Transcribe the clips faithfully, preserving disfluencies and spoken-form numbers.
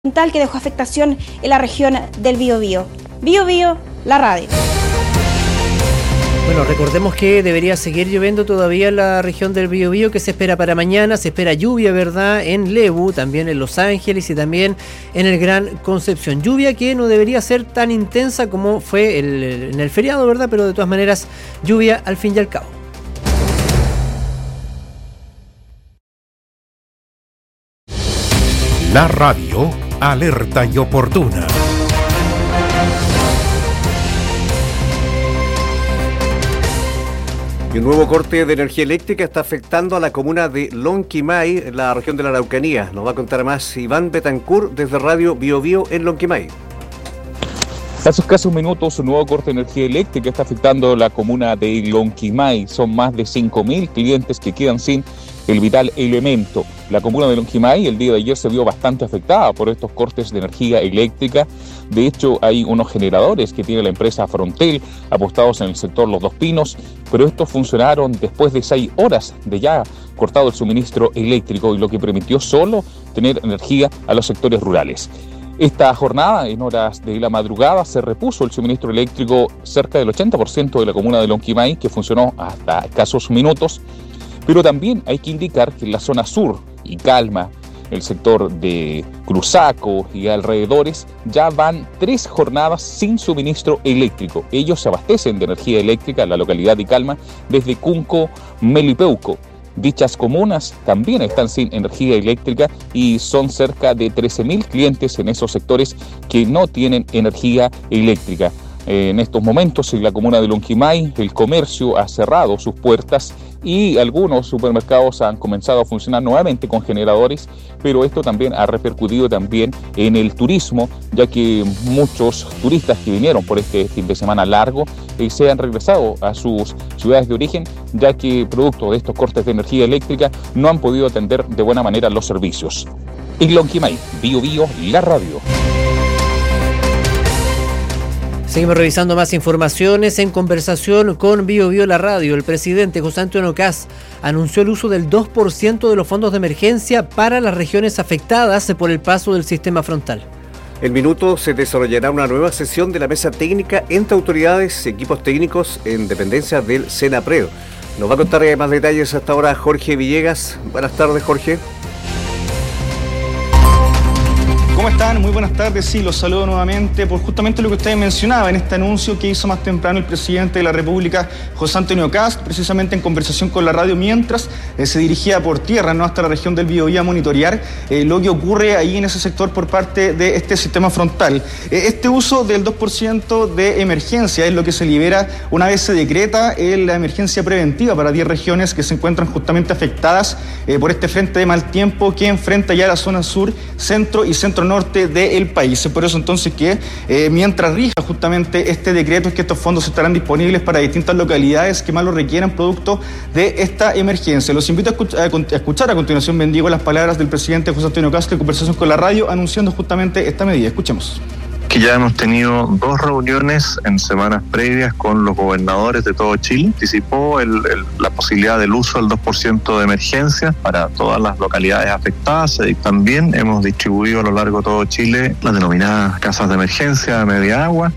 que dejó afectación en la región del Biobío. Biobío, la radio. Bueno, recordemos que debería seguir lloviendo todavía en la región del Biobío, que se espera para mañana. Se espera lluvia, ¿verdad?, en Lebu, también en Los Ángeles y también en el Gran Concepción. Lluvia que no debería ser tan intensa como fue el, en el feriado, ¿verdad?, pero de todas maneras, lluvia al fin y al cabo. La radio alerta y oportuna. Y un nuevo corte de energía eléctrica está afectando a la comuna de Lonquimay, en la región de la Araucanía. Nos va a contar más Iván Betancourt desde Radio Biobío en Lonquimay. Hace escasos minutos, un nuevo corte de energía eléctrica está afectando la comuna de Lonquimay. Son más de cinco mil clientes que quedan sin el vital elemento. La comuna de Lonquimay el día de ayer se vio bastante afectada por estos cortes de energía eléctrica. De hecho, hay unos generadores que tiene la empresa Frontel apostados en el sector Los Dos Pinos, pero estos funcionaron después de seis horas de ya cortado el suministro eléctrico, y lo que permitió solo tener energía a los sectores rurales. Esta jornada, en horas de la madrugada, se repuso el suministro eléctrico cerca del ochenta por ciento de la comuna de Lonquimay, que funcionó hasta escasos minutos. Pero también hay que indicar que en la zona sur y Calma, el sector de Cruzaco y alrededores, ya van tres jornadas sin suministro eléctrico. Ellos se abastecen de energía eléctrica en la localidad de Calma desde Cunco, Melipeuco. Dichas comunas también están sin energía eléctrica y son cerca de trece mil clientes en esos sectores que no tienen energía eléctrica. En estos momentos, en la comuna de Lonquimay, el comercio ha cerrado sus puertas y algunos supermercados han comenzado a funcionar nuevamente con generadores, pero esto también ha repercutido también en el turismo, ya que muchos turistas que vinieron por este fin de semana largo eh, se han regresado a sus ciudades de origen, ya que producto de estos cortes de energía eléctrica no han podido atender de buena manera los servicios. En Lonquimay, Biobío, la radio. Seguimos revisando más informaciones en conversación con Biobío la radio. El presidente José Antonio Kast anunció el uso del dos por ciento de los fondos de emergencia para las regiones afectadas por el paso del sistema frontal. En minutos se desarrollará una nueva sesión de la mesa técnica entre autoridades y equipos técnicos en dependencia del SENAPRED. Nos va a contar más detalles hasta ahora Jorge Villegas. Buenas tardes, Jorge. ¿Cómo están? Muy buenas tardes. Sí, los saludo nuevamente por justamente lo que ustedes mencionaban en este anuncio que hizo más temprano el presidente de la República, José Antonio Kast, precisamente en conversación con la radio mientras eh, se dirigía por tierra, ¿no?, hasta la región del Biobío a monitorear eh, lo que ocurre ahí en ese sector por parte de este sistema frontal. Eh, este uso del dos por ciento de emergencia es lo que se libera una vez se decreta eh, la emergencia preventiva para diez regiones que se encuentran justamente afectadas eh, por este frente de mal tiempo que enfrenta ya la zona sur, centro y centro norte del país. Es por eso entonces que eh, mientras rija justamente este decreto es que estos fondos estarán disponibles para distintas localidades que más lo requieran producto de esta emergencia. Los invito a, escuch- a escuchar a continuación, bendigo, las palabras del presidente José Antonio Kast en conversación con la radio anunciando justamente esta medida. Escuchemos. Que ya hemos tenido dos reuniones en semanas previas con los gobernadores de todo Chile. Anticipó el, el, la posibilidad del uso del dos por ciento de emergencia para todas las localidades afectadas. Y también hemos distribuido a lo largo de todo Chile las denominadas casas de emergencia de media agua.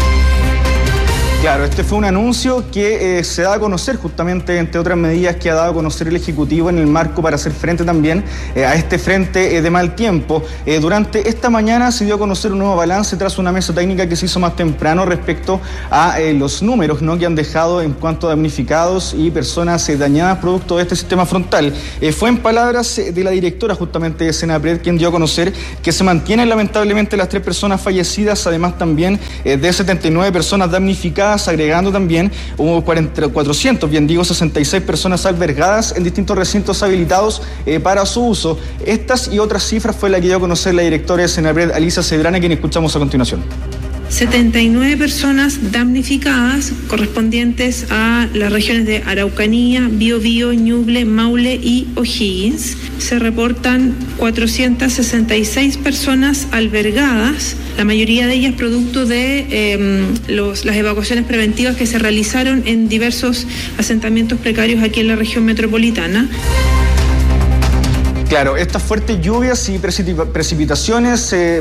Claro, este fue un anuncio que eh, se da a conocer justamente, entre otras medidas que ha dado a conocer el Ejecutivo en el marco para hacer frente también eh, a este frente eh, de mal tiempo. Eh, durante esta mañana se dio a conocer un nuevo balance tras una mesa técnica que se hizo más temprano respecto a eh, los números, ¿no?, que han dejado en cuanto a damnificados y personas eh, dañadas producto de este sistema frontal. Eh, fue en palabras de la directora justamente de SENAPRED quien dio a conocer que se mantienen lamentablemente las tres personas fallecidas, además también eh, de setenta y nueve personas damnificadas, agregando también hubo cuatrocientos, bien digo, sesenta y seis personas albergadas en distintos recintos habilitados eh, para su uso. Estas y otras cifras fue la que dio a conocer la directora de SENAPRED, Alicia Cedrana, quien escuchamos a continuación. setenta y nueve personas damnificadas correspondientes a las regiones de Araucanía, Biobío, Ñuble, Maule y O'Higgins. Se reportan cuatrocientas sesenta y seis personas albergadas, la mayoría de ellas producto de eh, los, las evacuaciones preventivas que se realizaron en diversos asentamientos precarios aquí en la región metropolitana. Claro, estas fuertes lluvias y precipitaciones eh,